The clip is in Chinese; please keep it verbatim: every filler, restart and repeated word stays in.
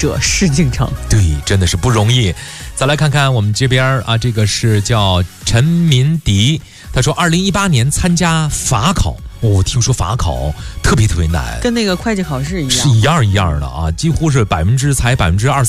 者事竟成。 对，真的是不容易。再来看看我们这边啊，这个是叫陈民迪，他说二零一八年参加法考。哦，听说法考特别特别难， 跟那个会计考试一样， 是一样一样的啊，几乎是百分之才百分之二